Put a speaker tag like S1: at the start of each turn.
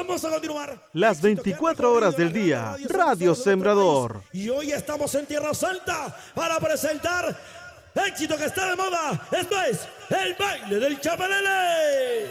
S1: Vamos a continuar.
S2: Las 24 horas del día, Radio Sembrador.
S1: Y hoy estamos en Tierra Santa para presentar éxito que está de moda. Esto es el baile del Chapelele.